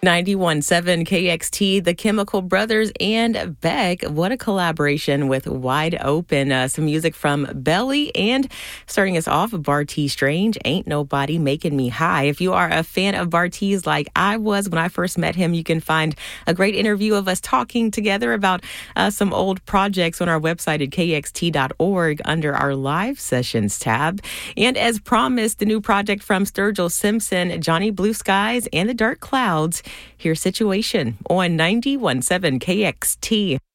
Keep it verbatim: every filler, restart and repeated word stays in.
ninety-one point seven K X T, The Chemical Brothers, and Beck. What a collaboration with Wide Open. Uh, some music from Belly, and starting us off, Bartees Strange, Ain't Nobody Making Me High. If you are a fan of Bartees like I was when I first met him, you can find a great interview of us talking together about uh, some old projects on our website at K X T dot org under our live sessions tab. And as promised, the new project from Sturgill Simpson, Johnny Blue Skies, and the Dark Clouds. Here's Situation on ninety-one point seven K X T.